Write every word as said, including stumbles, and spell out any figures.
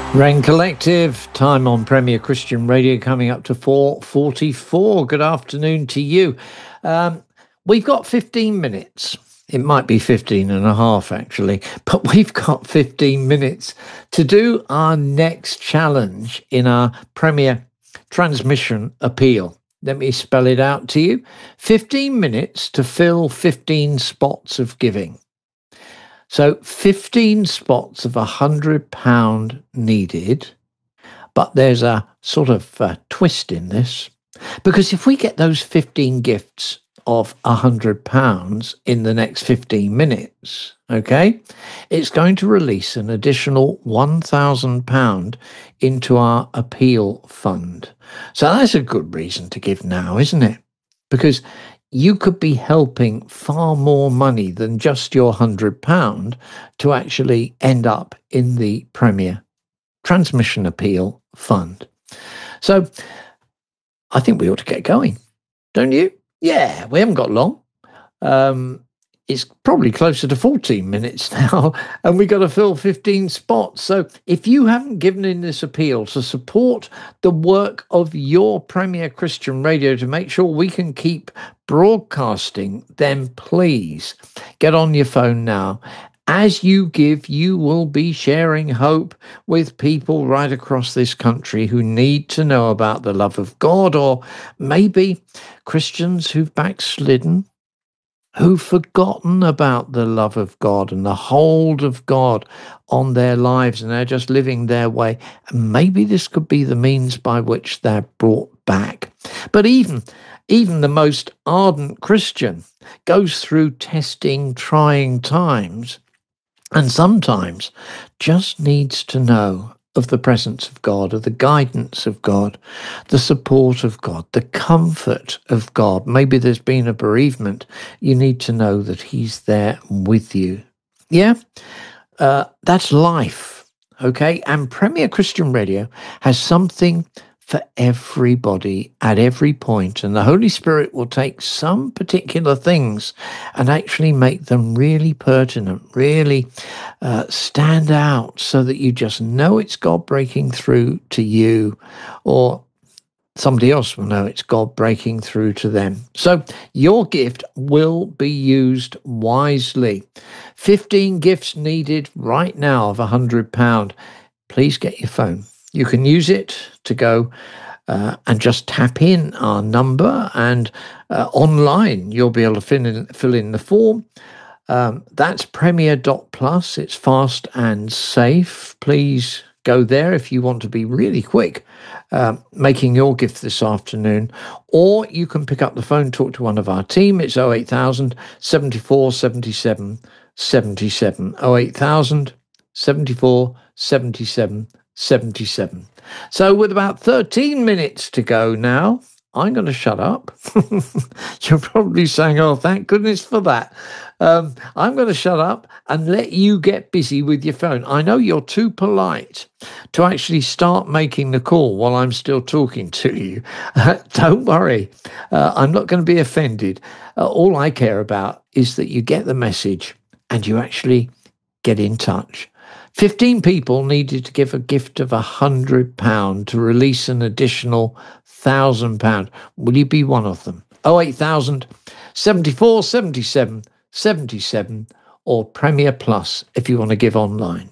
Rain Collective, time on Premier Christian Radio coming up to four forty-four. Good afternoon to you. Um, we've got fifteen minutes. It might be fifteen and a half actually, but we've got fifteen minutes to do our next challenge in our Premier Transmission Appeal. Let me spell it out to you. fifteen minutes to fill fifteen spots of giving. So fifteen spots of one hundred pounds needed, but there's a sort of uh, twist in this, because if we get those fifteen gifts of one hundred pounds in the next fifteen minutes, okay, it's going to release an additional one thousand pounds into our appeal fund. So that's a good reason to give now, isn't it? Because you could be helping far more money than just your one hundred pounds to actually end up in the Premier Transmission Appeal Fund. So I think we ought to get going, don't you? Yeah, we haven't got long. Um, it's probably closer to fourteen minutes now, and we've got to fill fifteen spots. So if you haven't given in this appeal to support the work of your Premier Christian Radio to make sure we can keep broadcasting, then please get on your phone now. As you give, you will be sharing hope with people right across this country who need to know about the love of God, or maybe Christians who've backslidden, who've forgotten about the love of God and the hold of God on their lives, and they're just living their way. And maybe this could be the means by which they're brought back. But even, even the most ardent Christian goes through testing, trying times, and sometimes just needs to know of the presence of God, of the guidance of God, the support of God, the comfort of God. Maybe there's been a bereavement. You need to know that He's there with you. Yeah, uh, that's life, okay? And Premier Christian Radio has something for everybody at every point, and the Holy Spirit will take some particular things and actually make them really pertinent, really uh, stand out, so that you just know it's God breaking through to you, or somebody else will know it's God breaking through to them. So your gift will be used wisely. fifteen gifts needed right now of one hundred pounds. Please get your phone. You can use it to go uh, and just tap in our number, and uh, online you'll be able to fill in, fill in the form. Um, that's premier dot plus. It's fast and safe. Please go there if you want to be really quick uh, making your gift this afternoon. Or you can pick up the phone, talk to one of our team. It's oh eight thousand, seventy-four, seventy-seven, seventy-seven. oh eight thousand, seventy-four, seventy-seven, seventy-seven. So with about thirteen minutes to go now, I'm going to shut up. You're probably saying, oh, thank goodness for that. Um, I'm going to shut up and let you get busy with your phone. I know you're too polite to actually start making the call while I'm still talking to you. Uh, don't worry. Uh, I'm not going to be offended. Uh, all I care about is that you get the message and you actually get in touch. fifteen people needed to give a gift of one hundred pounds to release an additional one thousand pounds. Will you be one of them? oh eight thousand, seventy-four, seventy-seven, seventy-seven, or Premier Plus if you want to give online.